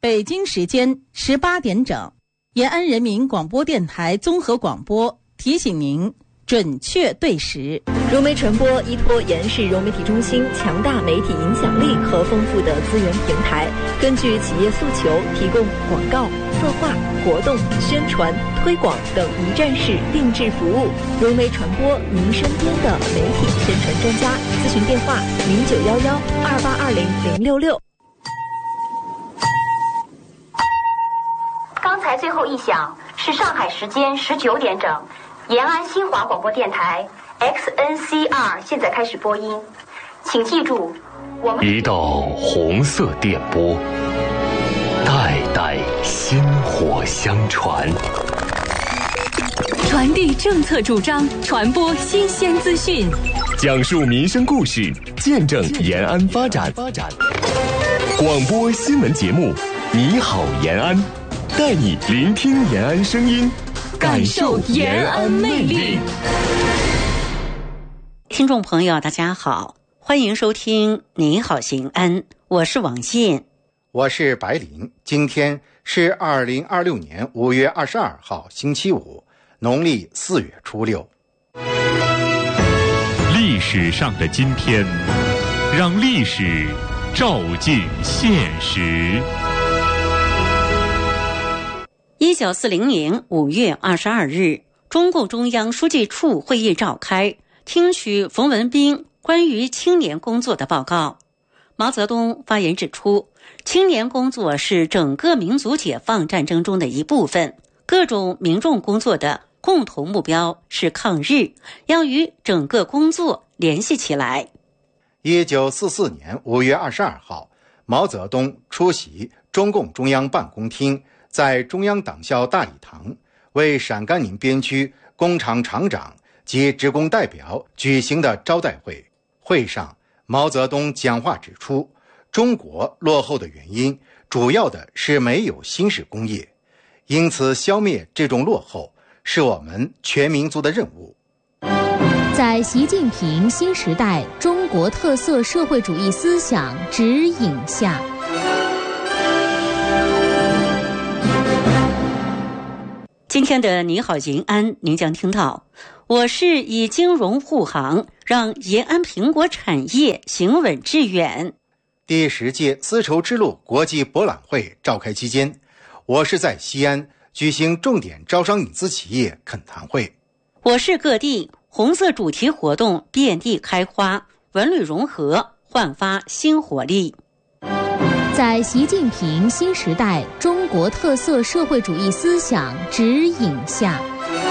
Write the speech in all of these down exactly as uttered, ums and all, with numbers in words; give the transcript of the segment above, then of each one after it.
北京时间十八点整，延安人民广播电台综合广播提醒您准确对时。 融媒传播依托延安市融媒体中心强大媒体影响力和丰富的资源平台，根据企业诉求提供广告、策划、活动、宣传、推广等一站式定制服务。融媒传播，您身边的媒体宣传专家。咨询电话：零九幺幺二八二零零六六。 刚才最后一响是上海时间十九点整，延安新华广播电台 X N C R 现在开始播音，请记住，我们一道红色电波，代代薪火相传， 传递政策主张，传播新鲜资讯， 讲述民生故事，见证延安发展。广播新闻节目，你好延安，带你聆听延安声音，感受延安魅力。 听众朋友大家好，欢迎收听你好延安，我是王燕， 我是白林。今天是二零二六年五月二十二号星期五，农历四月初六。 历史上的今天，让历史照进现实。 一九四零年五月二十二日，中共中央书记处会议召开，听取冯文彬关于青年工作的报告。毛泽东发言指出，青年工作是整个民族解放战争中的一部分，各种民众工作的共同目标是抗日，要与整个工作联系起来。 一九四四年五月二十二号，毛泽东出席中共中央办公厅在中央党校大礼堂为陕甘宁边区工厂厂长及职工代表举行的招待会。会上，毛泽东讲话指出，中国落后的原因主要的是没有新式工业，因此消灭这种落后是我们全民族的任务。 在习近平新时代中国特色社会主义思想指引下， 今天的你好延安，您将听到，我市以金融护航让延安苹果产业行稳致远。 第十届丝绸之路国际博览会召开期间，我市在西安举行重点招商引资企业恳谈会。 我市各地红色主题活动遍地开花，文旅融合，焕发新活力。 在习近平新时代中国特色社会主义思想指引下，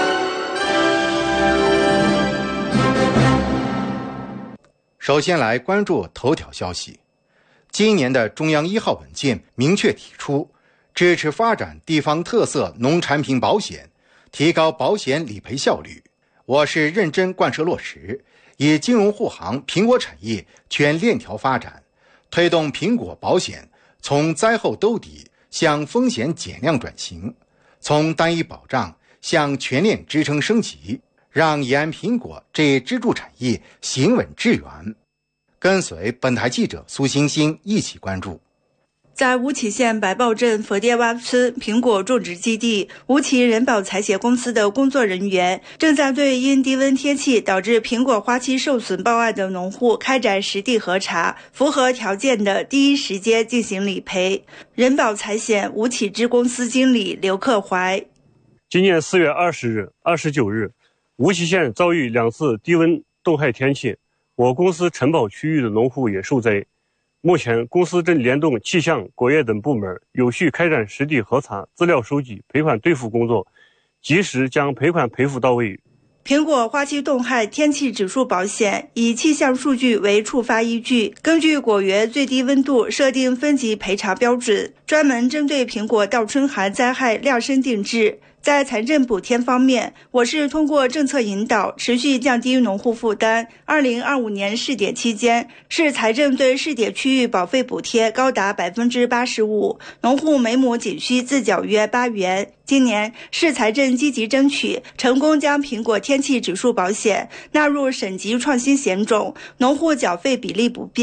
首先来关注头条消息。今年的中央一号文件明确提出，支持发展地方特色农产品保险，提高保险理赔效率。我市认真贯彻落实，以金融护航苹果产业全链条发展，推动苹果保险从灾后兜底向风险减量转型，从单一保障向全链支撑升级，让延安苹果这一支柱产业行稳致远。跟随本台记者苏欣欣一起关注。 在吴起县白豹镇佛爹洼村苹果种植基地，吴起人保财协公司的工作人员正在对因低温天气导致苹果花期受损报案的农户开展实地核查，符合条件的第一时间进行理赔。人保财险吴起支公司经理刘克怀： 今年四月二十日、二十九日，吴起县遭遇两次低温冻害天气，我公司承保区域的农户也受灾。目前，公司正联动气象、国业等部门，有序开展实地核查、资料收集、赔款兑付工作，及时将赔款赔付到位。 苹果花期冻害天气指数保险以气象数据为触发依据，根据果园最低温度设定分级赔偿标准，专门针对苹果倒春寒灾害量身定制。在财政补贴方面，我市通过政策引导，持续降低农户负担。二零二五年试点期间，市财政对试点区域保费补贴高达百分之八十五，农户每亩仅需自缴约八元。今年市财政积极争取，成功将苹果天气指数保险纳入省级创新险种，农户缴费比例不变。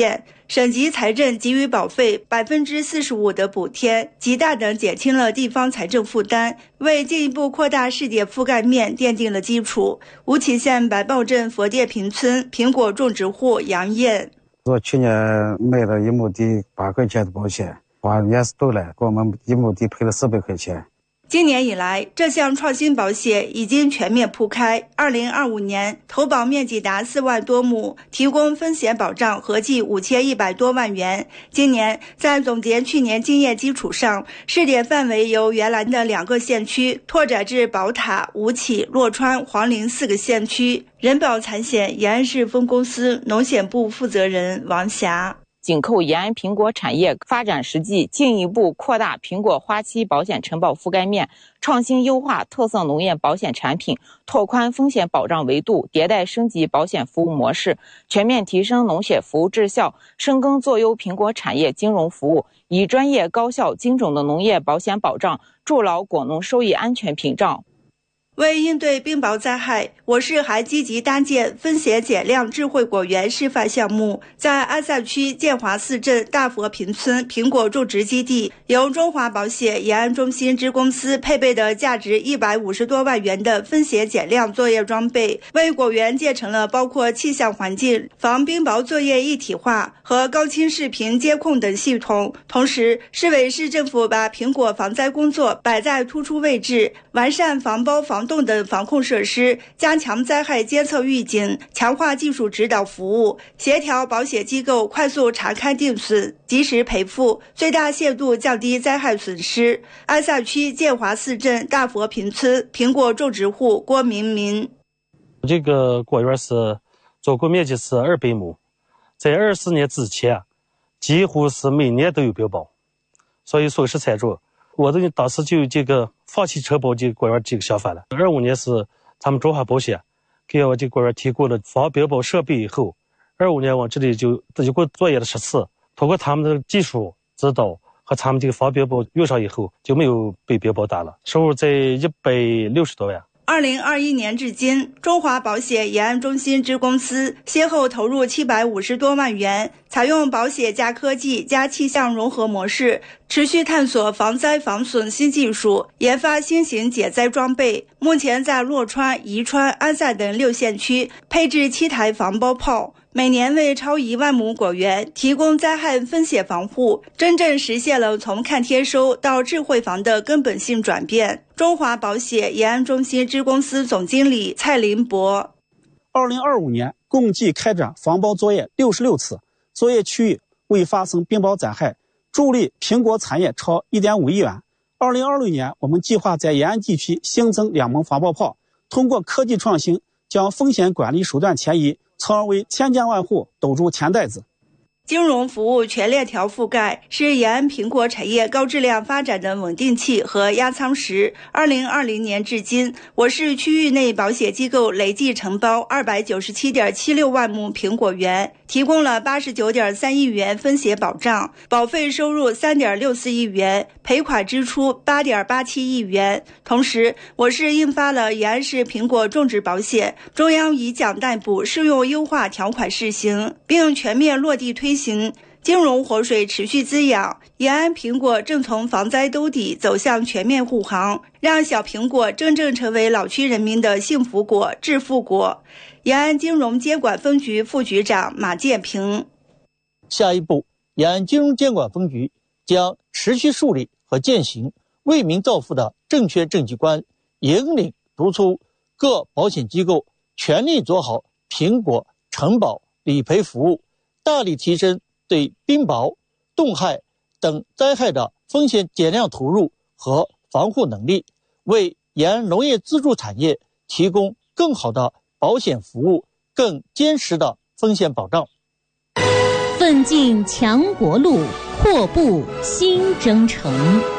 省级财政给予保费百分之四十五的补贴，极大地减轻了地方财政负担，为进一步扩大试点覆盖面奠定了基础。吴起县白豹镇佛店坪村苹果种植户杨燕， 我去年买了一亩地八块钱的保险，花也是够了，给我们一亩地赔了四百块钱。 今年以来，这项创新保险已经全面铺开。二零二五年，投保面积达四万多亩，提供风险保障合计五千一百多万元。今年，在总结去年经验基础上，试点范围由原来的两个县区拓展至宝塔、吴起、洛川、黄陵四个县区。人保财险延安市分公司农险部负责人王霞。 紧扣延安苹果产业发展实际，进一步扩大苹果花期保险承保覆盖面，创新优化特色农业保险产品，拓宽风险保障维度，迭代升级保险服务模式，全面提升农险服务质效，深耕做优苹果产业金融服务，以专业、高效、精准的农业保险保障，筑牢果农收益安全屏障。 为应对冰雹灾害，我市还积极搭建风险减量智慧果园示范项目，在安塞区建华寺镇大佛坪村苹果种植基地，由中华保险延安中心支公司配备的价值一百五十多万元的风险减量作业装备，为果园建成了包括气象环境、防冰雹作业一体化和高清视频监控等系统。同时，市委市政府把苹果防灾工作摆在突出位置，完善防雹防冻等防控设施，加强灾害监测预警，强化技术指导服务，协调保险机构快速查勘定损，及时赔付，最大限度降低灾害损失。安塞区建华寺镇大佛坪村苹果种植户郭明民， 这个果园是总共面积是二百亩，在二四年之前，几乎是每年都有冰雹，所以损失惨重。我的当时就有这个放弃承保这个果园这个想法了。二五年是咱们中华保险给我这个果园提供了防冰雹设备以后，二五年我这里就一共作业了十次，通过他们的技术指导和他们这个防冰雹用上以后，就没有被冰雹打了，收入在一百六十多万。 二零二一年至今，中华保险延安中心支公司先后投入七百五十多万元，采用保险加科技加气象融合模式，持续探索防灾防损新技术，研发新型减灾装备。目前在洛川、宜川、安塞等六县区配置七台防雹炮，每年为超一万亩果园提供灾害风险防护，真正实现了从看天收到智慧防的根本性转变。中华保险延安中心支公司总经理蔡林博， 二零二五年共计开展防雹作业六十六次，作业区域未发生冰雹灾害，助力苹果产业超一点五亿元。二零二六年，我们计划在延安地区新增两门防雹炮，通过科技创新，将风险管理手段迁移，从而为千家万户堵住钱袋子。 金融服务全链条覆盖是延安苹果产业高质量发展的稳定器和压舱石。二零二零年至今，我市区域内保险机构累计承包二百九十七点七六万亩苹果园，提供了八十九点三亿元风险保障，保费收入三点六四亿元，赔款支出八点八七亿元。同时，我市印发了延安市苹果种植保险，中央以奖代补适用优化条款试行，并全面落地推行。金融活水持续滋养，延安苹果正从防灾兜底走向全面护航，让小苹果真正成为老区人民的幸福果、致富果。延安金融监管分局副局长马建平， 下一步，延安金融监管分局将持续树立和践行为民造富的正确政绩观，引领督促各保险机构全力做好苹果承保理赔服务，大力提升对冰雹、冻害等灾害的风险减量投入和防护能力，为延安农业支柱产业提供更好的保险服务，更坚实的风险保障。 奋进强国路，阔步新征程。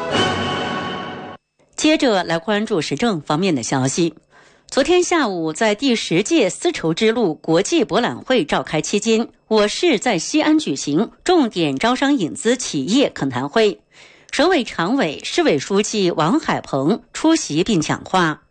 接着来关注时政方面的消息。昨天下午，在第十届丝绸之路国际博览会召开期间，我市在西安举行重点招商引资企业恳谈会，省委常委、市委书记王海鹏出席并讲话。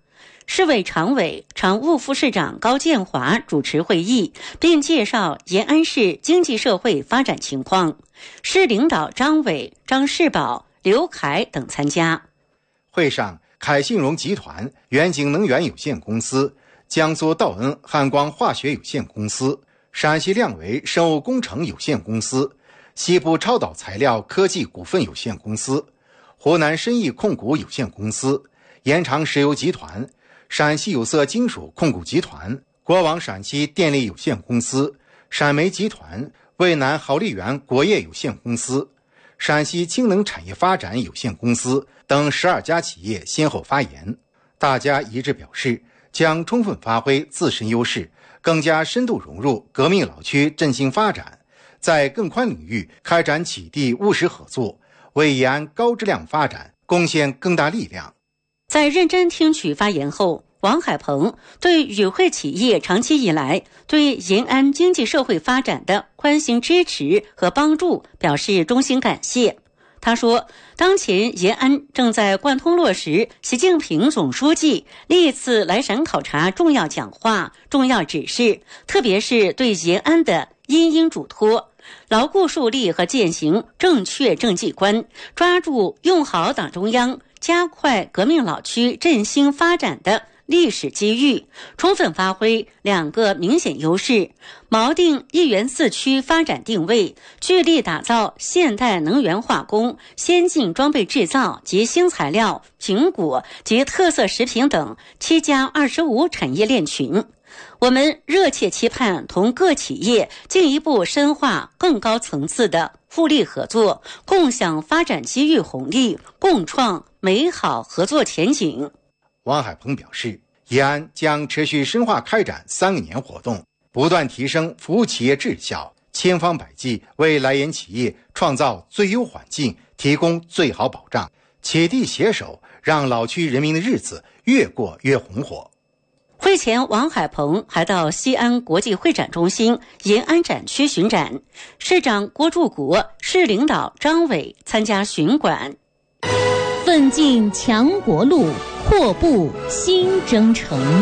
市委常委、常务副市长高建华主持会议，并介绍延安市经济社会发展情况。市领导张伟、张世宝、刘凯等参加。 会上，凯信荣集团、远景能源有限公司、江苏道恩汉光化学有限公司、陕西亮维生物工程有限公司、西部超导材料科技股份有限公司、湖南申益控股有限公司、延长石油集团、陕西有色金属控股集团、国网陕西电力有限公司、陕煤集团、渭南豪利源国业有限公司、陕西氢能产业发展有限公司等十二家企业先后发言，大家一致表示，将充分发挥自身优势，更加深度融入革命老区振兴发展，在更宽领域开展企地务实合作，为延安高质量发展贡献更大力量。 在认真听取发言后，王海鹏对与会企业长期以来对延安经济社会发展的宽心支持和帮助表示衷心感谢。他说，当前延安正在贯通落实习近平总书记历次来陕考察重要讲话、重要指示，特别是对延安的殷殷嘱托，牢固树立和践行正确政绩观，抓住用好党中央加快革命老区振兴发展的历史机遇，充分发挥两个明显优势，锚定一元四区发展定位，聚力打造现代能源化工、先进装备制造及新材料、苹果及特色食品等七加二十五产业链群。我们热切期盼同各企业进一步深化更高层次的互利合作，共享发展机遇红利，共创美好合作前景。 王海鹏表示，延安将持续深化开展三个年活动，不断提升服务企业质效，千方百计为来延企业创造最优环境，提供最好保障，企地携手，让老区人民的日子越过越红火。 会前，王海鹏还到西安国际会展中心延安展区巡展，市长郭柱国、市领导张伟参加巡馆。 奋进强国路，阔步新征程。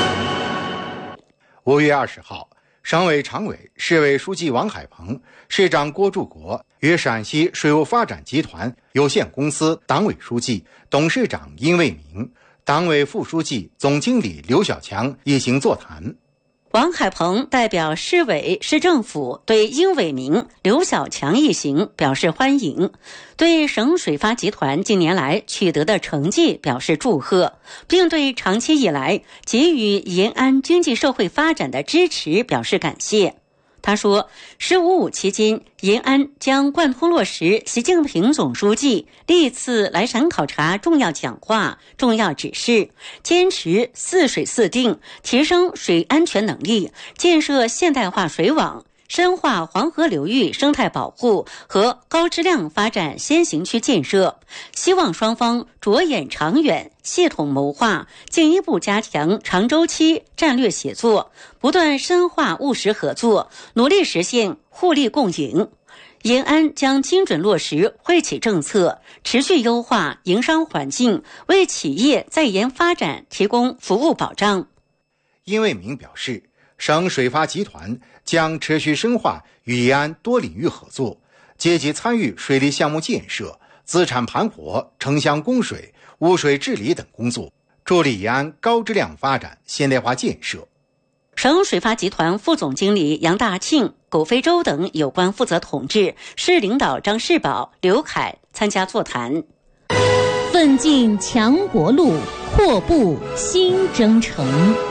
五月二十号，省委常委、市委书记王海鹏、市长郭柱国与陕西水务发展集团有限公司党委书记、董事长殷卫明、党委副书记、总经理刘小强一行座谈。 王海鹏代表市委市政府对殷伟明、刘小强一行表示欢迎，对省水发集团近年来取得的成绩表示祝贺，并对长期以来给予延安经济社会发展的支持表示感谢。他说，十五五期间，延安将贯通落实习近平总书记历次来陕考察重要讲话、重要指示，坚持四水四定，提升水安全能力，建设现代化水网，深化黄河流域生态保护和高质量发展先行区建设。希望双方着眼长远，系统谋划，进一步加强长周期战略协作，不断深化务实合作，努力实现互利共赢。延安将精准落实惠企政策，持续优化营商环境，为企业在延发展提供服务保障。 殷卫明表示，省水发集团将持续深化与延安多领域合作，积极参与水利项目建设、资产盘活、城乡供水、污水治理等工作，助力延安高质量发展现代化建设。 省水发集团副总经理杨大庆、苟飞洲等有关负责同志、市领导张世宝、刘凯参加座谈。 奋进强国路，阔步新征程。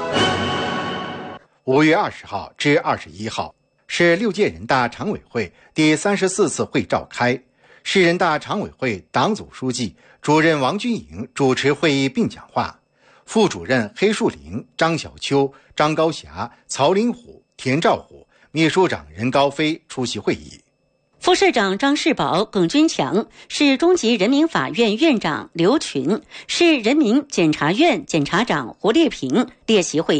五月二十号至二十一号，市六届人大常委会第三十四次会召开，市人大常委会党组书记、主任王军营主持会议并讲话，副主任黑树林、张小秋、张高霞、曹林虎、田兆虎，秘书长任高飞出席会议。 副市长张世宝、耿军强，市中级人民法院院长刘群，市人民检察院检察长胡烈平列席会议。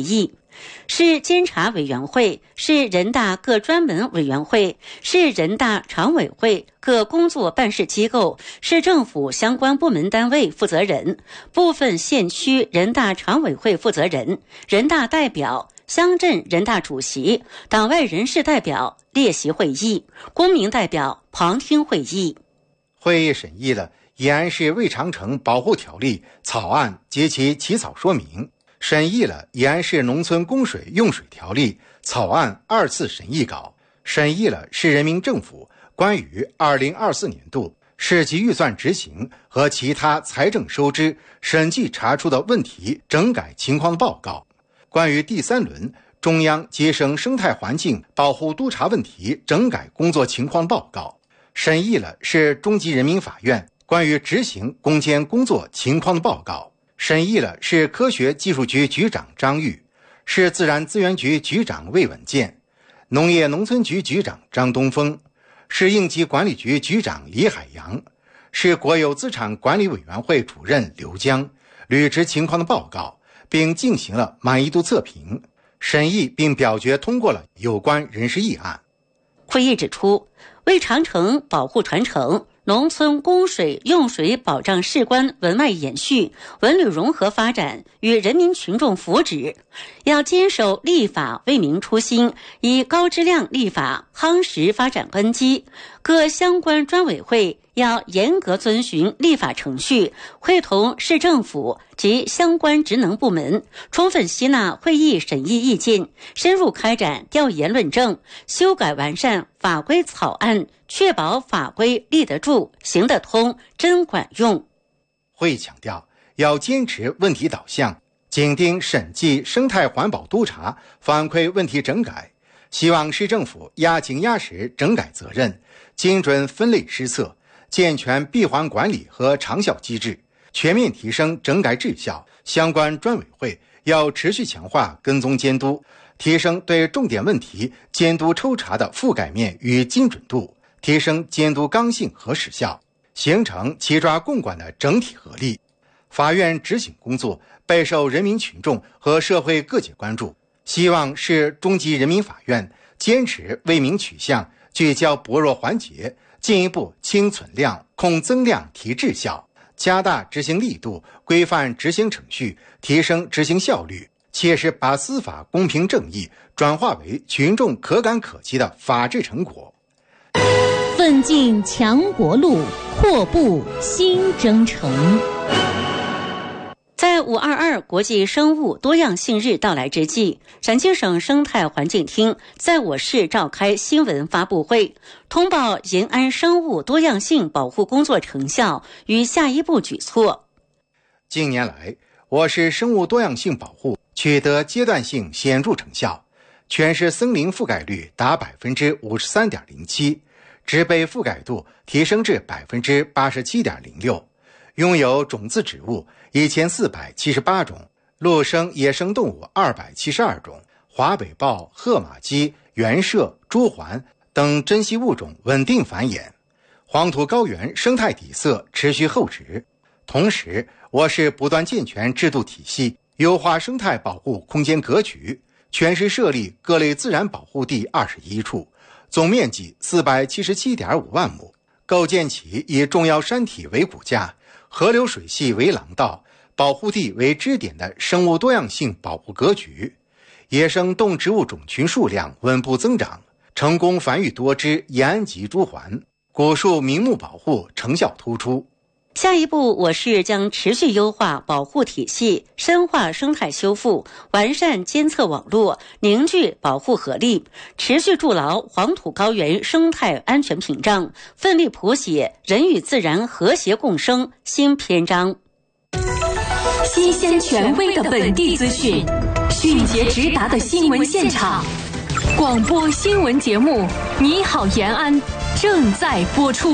市监察委员会、市人大各专门委员会、市人大常委会各工作办事机构、市政府相关部门单位负责人、部分县区人大常委会负责人、人大代表、乡镇人大主席、党外人士代表列席会议，公民代表旁听会议。 会议审议了延安市魏长城保护条例草案及其起草说明，审议了延安市农村供水用水条例草案二次审议稿，审议了市人民政府关于二零二四年度市级预算执行和其他财政收支审计查出的问题整改情况报告，关于第三轮中央及省生态环境保护督查问题整改工作情况报告，审议了市中级人民法院关于执行攻坚工作情况的报告，审议了市科学技术局局长张玉、市自然资源局局长魏文健、农业农村局局长张东峰、市应急管理局局长李海洋、市国有资产管理委员会主任刘江履职情况的报告，并进行了满意度测评，审议并表决通过了有关人事议案。 会议指出，为长城保护传承、农村供水用水保障事关文脉延续、文旅融合发展与人民群众福祉，要坚守立法为民初心，以高质量立法夯实发展根基。各相关专委会要严格遵循立法程序，会同市政府及相关职能部门，充分吸纳会议审议意见，深入开展调研论证，修改完善法规草案，确保法规立得住、行得通、真管用。 会议强调，要坚持问题导向，紧盯审计生态环保督查反馈问题整改，希望市政府压紧压实整改责任，精准分类施策，健全闭环管理和长效机制，全面提升整改质效。相关专委会要持续强化跟踪监督，提升对重点问题监督抽查的覆盖面与精准度，提升监督刚性和时效，形成七抓共管的整体合力。法院执行工作备受人民群众和社会各界关注，希望市中级人民法院坚持为民取向，聚焦薄弱环节，进一步清存量、控增量、提质效，加大执行力度，规范执行程序，提升执行效率，切实把司法公平正义转化为群众可感可及的法治成果。 奋进强国路，阔步新征程。 在五二二国际生物多样性日到来之际，陕西省生态环境厅在我市召开新闻发布会，通报延安生物多样性保护工作成效与下一步举措。 近年来，我市生物多样性保护取得阶段性显著成效，全市森林覆盖率达 百分之五十三点零七， 植被覆盖度提升至 百分之八十七点零六， 拥有种子植物一千四百七十八种，陆生野生动物二百七十二种，华北豹、褐马鸡、原麝、朱鹮等珍稀物种稳定繁衍，黄土高原生态底色持续厚植。同时，我市不断健全制度体系，优化生态保护空间格局，全市设立各类自然保护地二十一处，总面积 四百七十七点五万亩，构建起以重要山体为骨架、河流水系为廊道、保护地为支点的生物多样性保护格局，野生动植物种群数量稳步增长，成功繁育多只延安籍朱鹮，古树名木保护成效突出。 下一步，我市将持续优化保护体系，深化生态修复，完善监测网络，凝聚保护合力，持续筑牢黄土高原生态安全屏障，奋力谱写人与自然和谐共生新篇章。 新鲜权威的本地资讯，迅捷直达的新闻现场，广播新闻节目《你好延安》正在播出。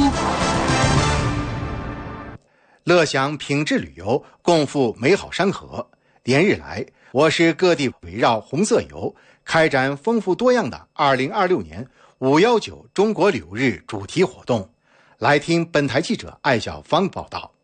乐享品质旅游，共赴美好山河。连日来，我市各地围绕红色游，开展丰富多样的二零二六年五一九中国旅游日主题活动。来听本台记者艾小芳报道。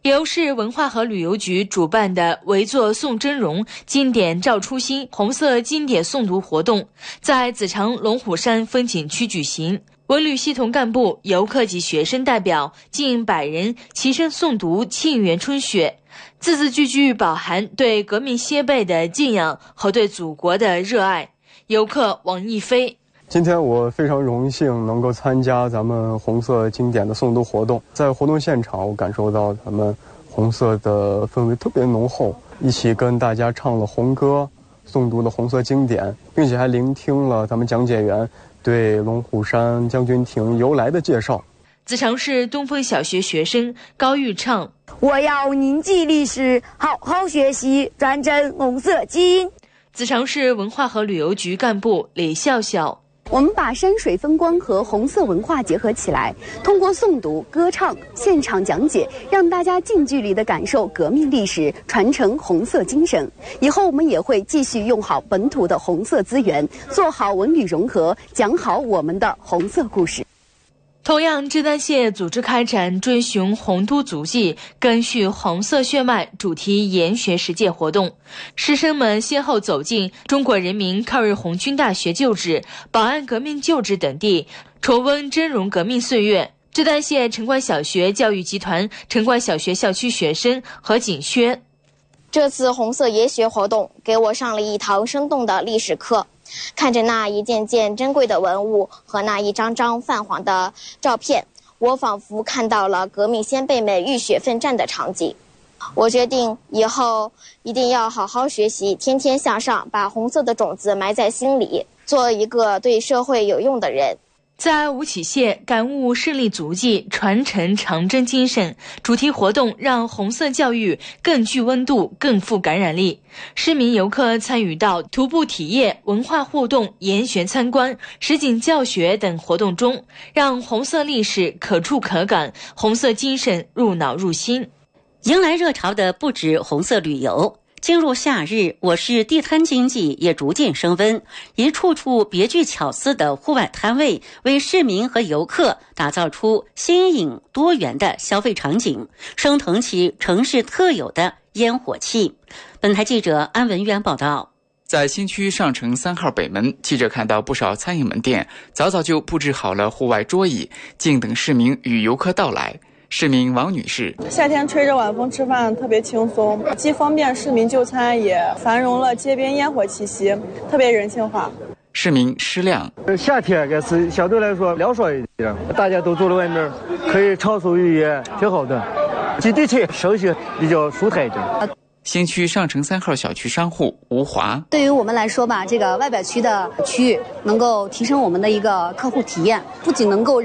由市文化和旅游局主办的围坐宋真荣经典照初心红色经典诵读活动在子长龙虎山风景区举行。文旅系统干部、游客及学生代表近百人齐声诵读《沁园春雪》，字字句句饱含对革命先辈的敬仰和对祖国的热爱。游客王一飞： 今天我非常荣幸能够参加咱们红色经典的诵读活动，在活动现场我感受到咱们红色的氛围特别浓厚，一起跟大家唱了红歌，诵读了红色经典，并且还聆听了咱们讲解员对龙虎山将军亭由来的介绍。 子长市东风小学学生高玉畅： 我要铭记历史，好好学习，传承红色基因。 子长市文化和旅游局干部李笑笑： 我们把山水风光和红色文化结合起来，通过诵读、歌唱、现场讲解，让大家近距离地感受革命历史，传承红色精神。以后我们也会继续用好本土的红色资源，做好文旅融合，讲好我们的红色故事。 同样，志丹县组织开展追寻红都足迹、根续红色血脉主题研学实践活动，师生们先后走进中国人民抗日红军大学旧址、保安革命旧址等地，重温峥嵘革命岁月。志丹县城关小学教育集团城关小学校区学生何景轩： 这次红色研学活动给我上了一堂生动的历史课，看着那一件件珍贵的文物和那一张张泛黄的照片，我仿佛看到了革命先辈们浴血奋战的场景。我决定以后一定要好好学习，天天向上，把红色的种子埋在心里，做一个对社会有用的人。 在吴起县感悟胜利足迹，传承长征精神主题活动让红色教育更具温度，更富感染力。市民游客参与到徒步体验、文化互动、研学参观、实景教学等活动中，让红色历史可触可感，红色精神入脑入心。 迎来热潮的不止红色旅游，进入夏日，我市地摊经济也逐渐升温，一处处别具巧思的户外摊位为市民和游客打造出新颖多元的消费场景，升腾起城市特有的烟火气。本台记者安文渊报道。 在新区上城三号北门，记者看到不少餐饮门店早早就布置好了户外桌椅，静等市民与游客到来。市民王女士： 夏天吹着晚风吃饭特别轻松，既方便市民就餐，也繁荣了街边烟火气息，特别人性化。 市民施亮： 夏天也是相对来说凉爽一点，大家都坐在外面，可以畅所欲言，挺好的。接地气，休息比较舒坦一点。 新区上城三号小区商户吴华： 对于我们来说吧，这个外摆区的区域能够提升我们的一个客户体验，不仅能够